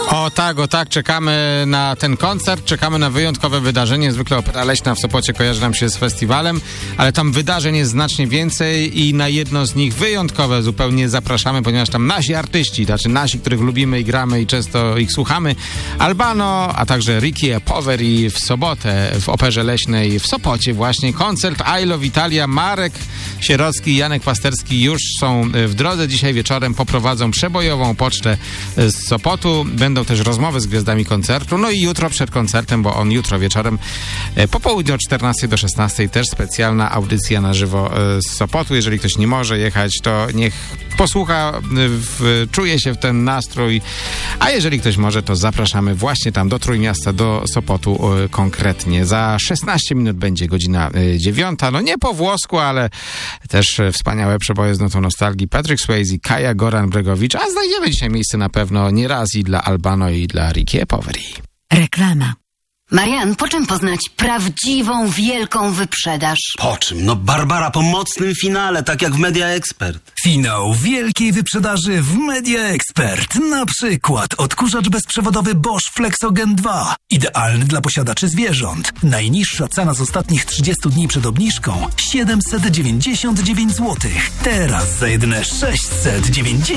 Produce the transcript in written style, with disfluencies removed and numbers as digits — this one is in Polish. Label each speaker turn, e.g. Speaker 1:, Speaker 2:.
Speaker 1: O tak, czekamy na ten koncert, czekamy na wyjątkowe wydarzenie. Zwykle Opera Leśna w Sopocie kojarzy nam się z festiwalem, ale tam wydarzeń jest znacznie więcej i na jedno z nich wyjątkowe zupełnie zapraszamy, ponieważ tam nasi artyści, znaczy nasi, których lubimy i gramy i często ich słuchamy, Albano, a także Ricky Poveri w sobotę w Operze Leśnej w Sopocie właśnie. Koncert I Love Italia. Marek Sierocki i Janek Pasterski już są w drodze. Dzisiaj wieczorem poprowadzą przebojową pocztę z Sopotu. Będą też rozmowy z gwiazdami koncertu. No i jutro przed koncertem, bo on jutro wieczorem po południu od 14 do 16 też specjalna audycja na żywo z Sopotu. Jeżeli ktoś nie może jechać, to niech posłucha, czuje się w ten nastrój. A jeżeli ktoś może, to zapraszamy właśnie tam do Trójmiasta, do Sopotu konkretnie. Za 16 minut będzie godzina 9. No nie po włosku, ale też wspaniałe przeboje z notą nostalgii. Patrick Swayze, Kaja Goran-Bregowicz, a znajdziemy dzisiaj miejsce na pewno nie raz i dla Albano i dla Ricky Poveri.
Speaker 2: Reklama.
Speaker 3: Marian, po czym poznać prawdziwą, wielką wyprzedaż?
Speaker 4: Po czym? No Barbara po mocnym finale, tak jak w Media Expert.
Speaker 5: Finał wielkiej wyprzedaży w Media Expert. Na przykład odkurzacz bezprzewodowy Bosch Flexogen 2. Idealny dla posiadaczy zwierząt. Najniższa cena z ostatnich 30 dni przed obniżką 799 zł. Teraz za jedyne 699